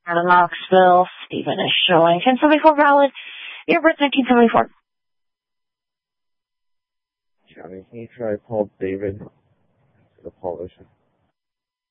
Out of Knoxville, Stephen is showing 1074 valid. Your birth 1974. Johnny, can you try Paul David? The politician.